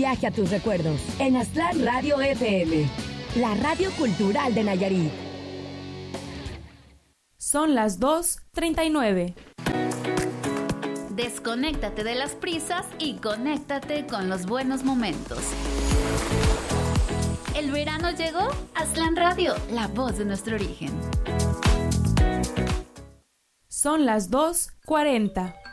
viaje a tus recuerdos en Aztlán Radio FM, la radio cultural de Nayarit. Son las 2:39. Desconéctate de las prisas y conéctate con los buenos momentos. ¿El verano llegó? Aztlán Radio, la voz de nuestro origen. Son las 2:40.